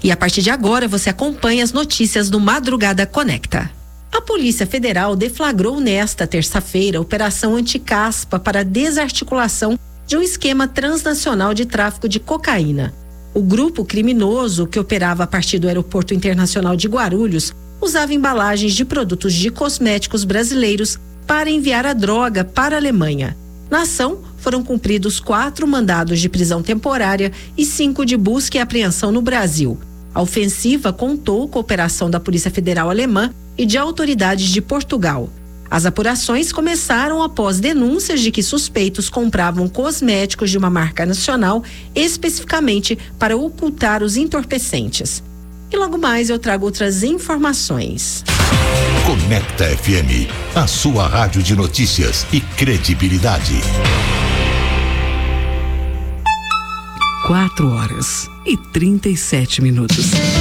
E a partir de agora você acompanha as notícias do Madrugada Conecta. A Polícia Federal deflagrou nesta terça-feira a Operação Anticaspa para a desarticulação de um esquema transnacional de tráfico de cocaína. O grupo criminoso, que operava a partir do Aeroporto Internacional de Guarulhos, usava embalagens de produtos de cosméticos brasileiros para enviar a droga para a Alemanha. Na ação, foram cumpridos 4 mandados de prisão temporária e 5 de busca e apreensão no Brasil. A ofensiva contou com a operação da Polícia Federal Alemã e de autoridades de Portugal. As apurações começaram após denúncias de que suspeitos compravam cosméticos de uma marca nacional especificamente para ocultar os entorpecentes. E logo mais eu trago outras informações. Conecta FM, a sua rádio de notícias e credibilidade. 4h37.